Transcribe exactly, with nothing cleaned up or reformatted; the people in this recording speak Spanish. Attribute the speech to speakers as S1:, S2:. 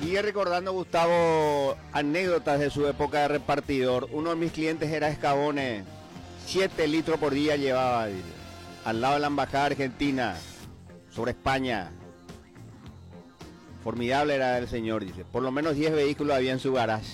S1: Sigue recordando Gustavo anécdotas de su época de repartidor. Uno de mis clientes era Escabone, siete litros por día llevaba, dice, al lado de la embajada argentina, sobre España. Formidable era el señor, dice. Por lo menos diez vehículos había en su garage.